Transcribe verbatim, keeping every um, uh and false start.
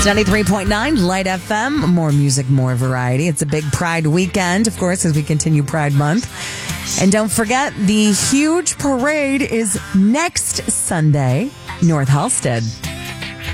ninety-three point nine Light F M. More music, more variety. It's a big Pride weekend, of course, as we continue Pride Month. And don't forget, the huge parade is next Sunday, North Halstead.